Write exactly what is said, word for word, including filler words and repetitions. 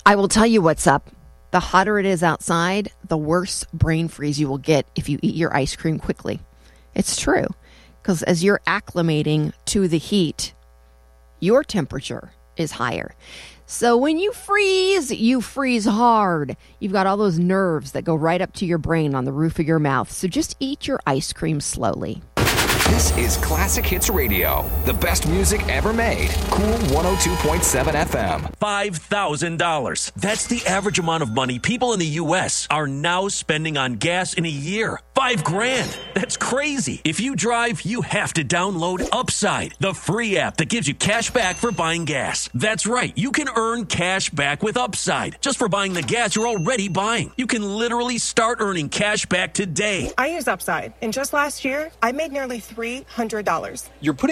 I will tell you what's up. The hotter it is outside, the worse brain freeze you will get if you eat your ice cream quickly. It's true, because as you're acclimating to the heat, your temperature is higher. So when you freeze, you freeze hard. You've got all those nerves that go right up to your brain on the roof of your mouth. So just eat your ice cream slowly. This is Classic Hits Radio, the best music ever made. Cool one oh two point seven F M. five thousand dollars. That's the average amount of money people in the U S are now spending on gas in a year. Five grand. That's crazy. If you drive, you have to download Upside, the free app that gives you cash back for buying gas. That's right. You can earn cash back with Upside just for buying the gas you're already buying. You can literally start earning cash back today. I use Upside, and just last year, I made nearly three hundred dollars. You're putting